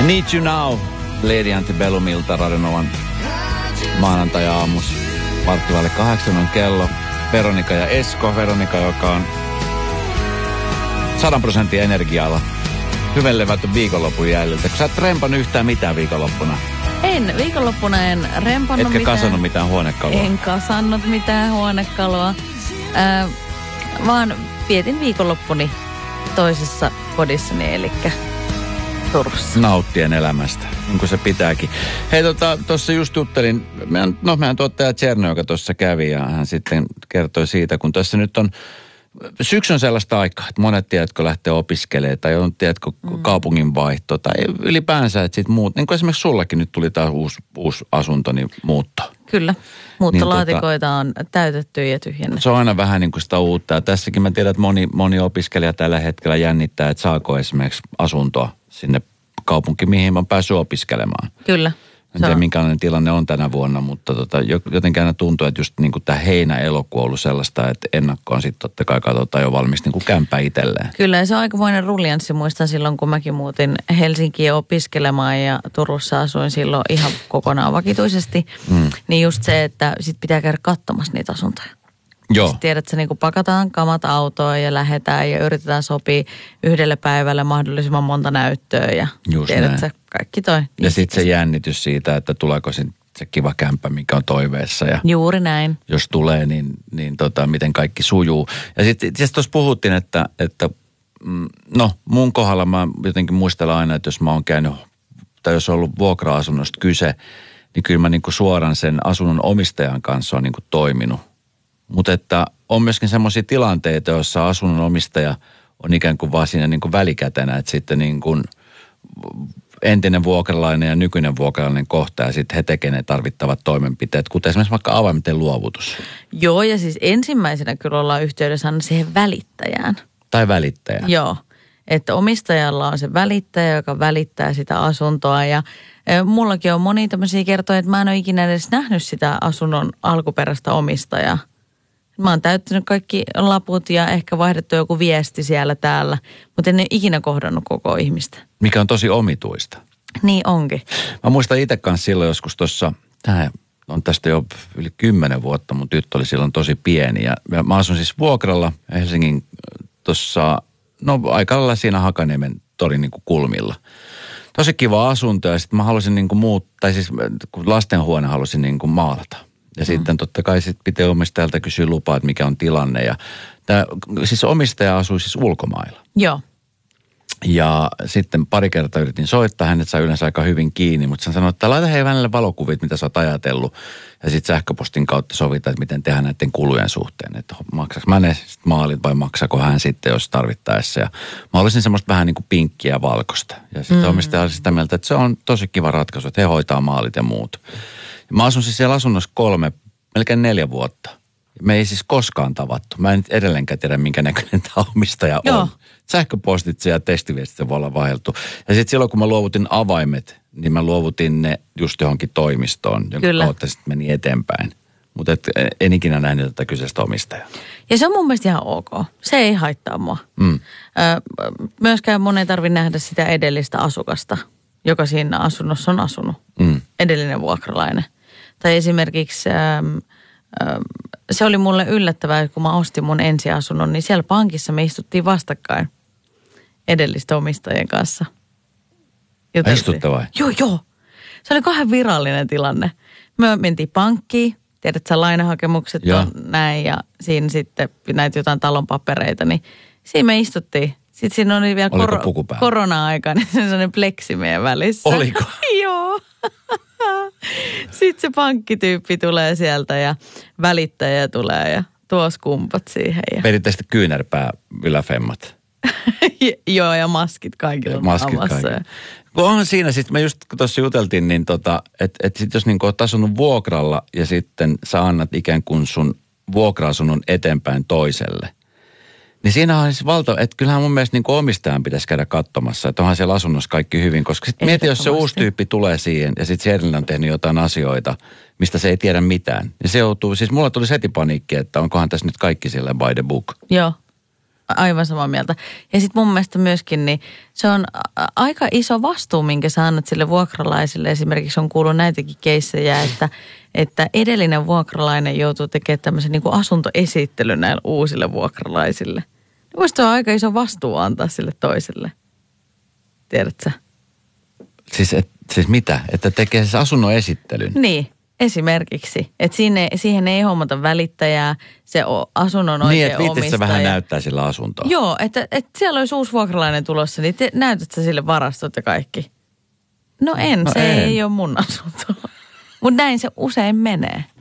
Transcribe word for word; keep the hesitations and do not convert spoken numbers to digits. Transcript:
Need You Now, Lady Antebellumilta Radionovan maanantai-aamus. Varttivalle kahdeksan on kello. Veronika ja Esko. Veronika, joka on sadan prosentin energialla. Hyvellevätön viikonlopun jäljiltä. Kun sä et rempannut yhtään mitään viikonloppuna. En, viikonloppuna en rempannut Etkä mitään. kasannut mitään huonekaluja. En kasannut mitään huonekalua. Äh, vaan vietin viikonloppuni toisessa kodissani, eli Turussa. Nauttien elämästä, niin kuin se pitääkin. Hei, tota, tuossa just juttelin, meidän, no meidän tuottaja Tserno, joka tuossa kävi, ja hän sitten kertoi siitä, kun tässä nyt on, syksy on sellaista aikaa, että monet tiedätkö lähtee opiskelemaan, tai on tiedätkö mm. kaupunginvaihto, tai ylipäänsä, että sitten muut, niin kuin esimerkiksi sullakin nyt tuli taas uusi, uusi asunto, niin muutto. Kyllä, muuttolaatikoita niin, on täytetty ja tyhjennetty. Se on aina vähän niin kuin sitä uutta, ja tässäkin mä tiedän, että moni, moni opiskelija tällä hetkellä jännittää, että saako esimerkiksi asuntoa sinne kaupunkiin, mihin mä päässyt opiskelemaan. Kyllä. En tiedä, minkälainen tilanne on tänä vuonna, mutta tota, jotenkin aina tuntuu, että just niin kuin tämä heinä-elokuu on ollut sellaista, että ennakkoon sitten totta kai katsotaan jo valmis niin kuin kämpä itselleen. Kyllä, ja se on aikamoinen ruljanssi. Muistan silloin, kun mäkin muutin Helsinkiin opiskelemaan ja Turussa asuin silloin ihan kokonaan vakituisesti. Mm. Niin just se, että sit pitää käydä katsomassa niitä asuntoja. Joo. Sitten tiedät, että se niin pakataan kamat autoon ja lähdetään ja yritetään sopia yhdelle päivälle mahdollisimman monta näyttöä ja just tiedät, että kaikki toi. Ja sitten se jännitys siitä, että tuleeko se, se kiva kämppä, mikä on toiveessa. Ja juuri näin. Jos tulee, niin, niin tota, miten kaikki sujuu. Ja sitten tuossa puhuttiin, että, että no mun kohdalla mä jotenkin muistelen aina, että jos mä oon käynyt, tai jos on ollut vuokra-asunnosta kyse, niin kyllä mä niin kuin suoraan sen asunnon omistajan kanssa on niin kuin toiminut. Mutta että on myöskin semmoisia tilanteita, joissa asunnon omistaja on ikään kuin vaan siinä niin kuin välikätenä, että sitten niin kuin entinen vuokralainen ja nykyinen vuokralainen kohta ja sitten he tekevät ne tarvittavat toimenpiteet, kuten esimerkiksi vaikka avaimiten luovutus. Joo, ja siis ensimmäisenä kyllä ollaan yhteydessä aina siihen välittäjään. Tai välittäjä. Joo, että omistajalla on se välittäjä, joka välittää sitä asuntoa ja e, mullakin on moni tämmöisiä kertoja, että mä en ole ikinä edes nähnyt sitä asunnon alkuperäistä omistajaa. Mä oon täyttänyt kaikki laput ja ehkä vaihdettu joku viesti siellä täällä, mutta en ole ikinä kohdannut koko ihmistä. Mikä on tosi omituista. Niin onkin. Mä muistan itse kanssa silloin joskus tuossa, tämä on tästä jo yli kymmenen vuotta, mun tyttö oli silloin tosi pieni. Ja mä asun siis vuokralla Helsingin tuossa, no aika lailla siinä Hakaniemen torin niin kuin kulmilla. Tosi kiva asunto ja sitten mä halusin niin kuin muuttaa, tai siis lastenhuone halusin niin kuin maalata. Ja mm. sitten totta kai sit pitää omistajalta kysyä lupaa, että mikä on tilanne. Ja tää, siis omistaja asui siis ulkomailla. Joo. Ja sitten pari kertaa yritin soittaa, hänet sai yleensä aika hyvin kiinni, mutta hän sanoi, että laita hei välillä valokuvit, mitä sä oot ajatellut. Ja sitten sähköpostin kautta sovitaan, että miten tehdään näiden kulujen suhteen. Että maksaks mä ne sit maalit vai maksako hän sitten, jos tarvittaessa. Ja mä olisin semmoista vähän niin kuin pinkkiä ja valkoista. Ja sitten mm. omistaja oli sitä mieltä, että se on tosi kiva ratkaisu, että he hoitaa maalit ja muut. Mä asun siis siellä asunnossa kolme, melkein neljä vuotta. Me ei siis koskaan tavattu. Mä en edelleenkään tiedä, minkä näköinen tämä omistaja Joo. on. Sähköpostit ja testiviestit voi olla vaihdeltu. Ja sitten silloin, kun mä luovutin avaimet, niin mä luovutin ne just johonkin toimistoon, jonka Kyllä. kautta sitten meni eteenpäin. Mutta en ikinä nähnyt tätä kyseistä omistajaa. Ja se on mun mielestä ihan ok. Se ei haittaa mua. Mm. Ö, myöskään mun ei tarvitse nähdä sitä edellistä asukasta, joka siinä asunnossa on asunut. Mm. Edellinen vuokralainen. Tai esimerkiksi äm, äm, se oli mulle yllättävää, kun mä ostin mun ensiasunnon, niin siellä pankissa me istuttiin vastakkain edellisten omistajien kanssa. Juteltiin. Istutte vai? Joo, joo. Se oli kahden virallinen tilanne. Me mentiin pankkiin, tiedät sä, lainahakemukset ja. on näin ja siinä sitten näitä jotain talon papereita, niin siinä me istuttiin. Sitten siinä oli vielä kor- korona-aika, niin se on sellainen pleksi meidän välissä. Oliko? Joo. Sitten se pankkityyppi tulee sieltä ja välittäjä tulee ja tuo skumpat siihen. Ja... Veditte sitten kyynärpää yläfemmat. Joo, ja maskit kaikilla. Maskit kaikilla. Kun on siinä sitten, me just tuossa juteltiin, niin tota, että et sitten jos niinku oot asunut vuokralla ja sitten sä annat ikään kuin sun vuokra-asunnon eteenpäin toiselle, niin siinä on siis valta, että kyllähän mun mielestä niin kuin omistajan pitäisi käydä katsomassa, että onhan siellä asunnossa kaikki hyvin, koska sitten mieti, jos se uusi tyyppi tulee siihen ja sitten se edellinen on tehnyt jotain asioita, mistä se ei tiedä mitään. Ja se joutuu, siis mulla tuli heti paniikki, että onkohan tässä nyt kaikki sille by the book. Joo, Aivan samaa mieltä. Ja sitten mun mielestä myöskin, niin se on aika iso vastuu, minkä sä annat sille vuokralaisille. Esimerkiksi on kuullut näitäkin keissejä, että, että edellinen vuokralainen joutuu tekemään tämmöisen niin kuin asuntoesittelyn näille uusille vuokralaisille. Mielestäni se on aika iso vastuu antaa sille toiselle. Tiedätkö? Siis, et, siis mitä? Että tekee siis asunnon esittelyn? Niin. Esimerkiksi, että siihen, siihen ei hommata välittäjää, se asunnon oikein omistaja. Niin, että viitit vähän näyttää sillä asuntoa. Joo, että, että siellä olisi uusi vuokralainen tulossa, niin te, näytät sä sille varastot ja kaikki? No en, no se en. Ei ole mun asunto. Mutta näin se usein menee.